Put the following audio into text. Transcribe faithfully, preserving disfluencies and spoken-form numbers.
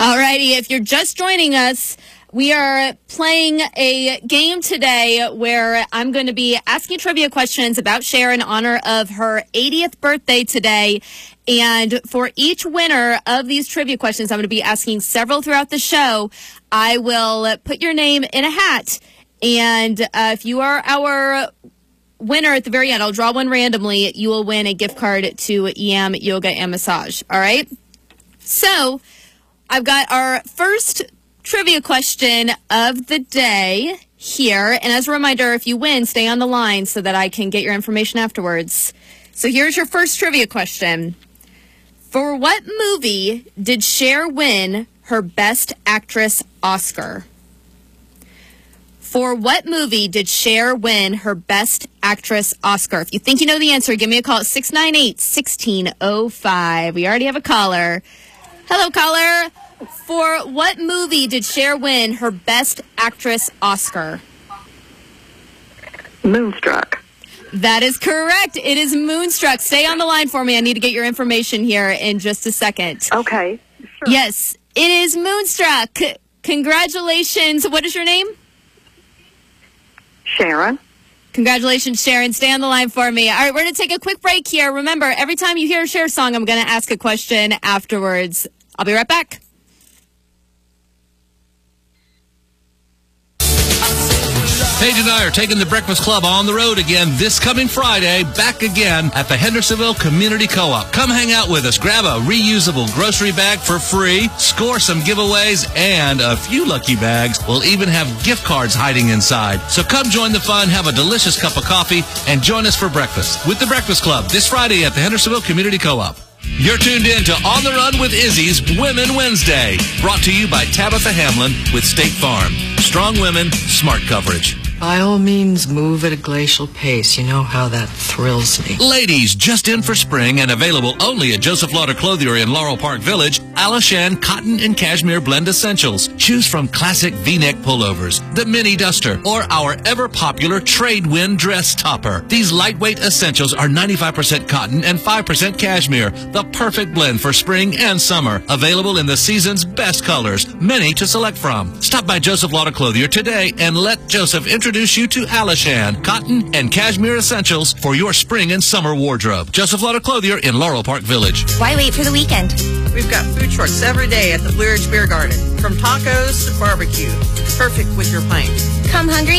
Alrighty, if you're just joining us, we are playing a game today where I'm going to be asking trivia questions about Cher in honor of her eightieth birthday today. And for each winner of these trivia questions, I'm going to be asking several throughout the show. I will put your name in a hat. And uh, if you are our winner at the very end, I'll draw one randomly. You will win a gift card to E M Yoga and Massage. All right? So I've got our first trivia question of the day here. And as a reminder, if you win, stay on the line so that I can get your information afterwards. So here's your first trivia question. For what movie did Cher win her Best Actress Oscar? For what movie did Cher win her Best Actress Oscar? If you think you know the answer, give me a call at six nine eight, one six zero five. We already have a caller. Hello, caller. For what movie did Cher win her Best Actress Oscar? Moonstruck. That is correct. It is Moonstruck. Stay on the line for me. I need to get your information here in just a second. Okay. Sure. Yes, it is Moonstruck. C- congratulations. What is your name? Sharon. Congratulations, Sharon. Stay on the line for me. All right, we're going to take a quick break here. Remember, every time you hear a Cher song, I'm going to ask a question afterwards. I'll be right back. Paige and I are taking the Breakfast Club on the road again this coming Friday, back again at the Hendersonville Community Co-op. Come hang out with us, grab a reusable grocery bag for free, score some giveaways, and a few lucky bags. We'll even have gift cards hiding inside. So come join the fun, have a delicious cup of coffee, and join us for breakfast with the Breakfast Club this Friday at the Hendersonville Community Co-op. You're tuned in to On the Run with Izzy's Women Wednesday, brought to you by Tabitha Hamlin with State Farm. Strong women, smart coverage. By all means, move at a glacial pace. You know how that thrills me. Ladies, just in for spring and available only at Joseph Lauder Clothier in Laurel Park Village, Alishan Cotton and Cashmere Blend Essentials. Choose from classic V-neck pullovers, the mini duster, or our ever-popular trade wind dress topper. These lightweight essentials are ninety-five percent cotton and five percent cashmere, the perfect blend for spring and summer. Available in the season's best colors, many to select from. Stop by Joseph Lauder Clothier today and let Joseph introduce you to Alishan Cotton and Cashmere Essentials for your spring and summer wardrobe. Joseph Lauder Clothier in Laurel Park Village. Why wait for the weekend? We've got food trucks every day at the Blue Ridge Beer Garden. From tacos to barbecue. Perfect with your pint. Come hungry,